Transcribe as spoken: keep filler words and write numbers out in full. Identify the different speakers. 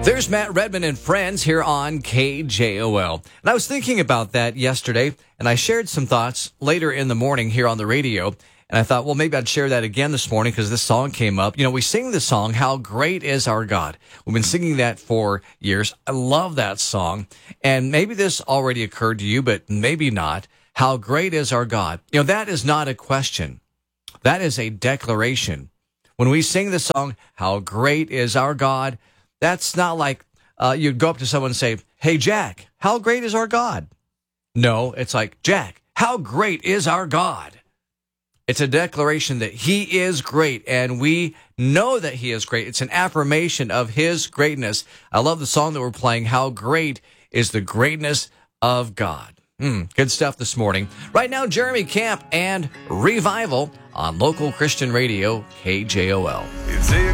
Speaker 1: There's Matt Redman and friends here on K J O L. And I was thinking about that yesterday, and I shared some thoughts later in the morning here on the radio. And I thought, well, maybe I'd share that again this morning because this song came up. You know, we sing the song, How Great Is Our God. We've been singing that for years. I love that song. And maybe this already occurred to you, but maybe not. How great is our God? You know, that is not a question. That is a declaration. When we sing the song, How Great Is Our God, that's not like uh, you'd go up to someone and say, hey, Jack, how great is our God? No, it's like, Jack, how great is our God? It's a declaration that he is great, and we know that he is great. It's an affirmation of his greatness. I love the song that we're playing, How Great is the Greatness of God. Mm, good stuff this morning. Right now, Jeremy Camp and Revival on Local Christian Radio, K J O L.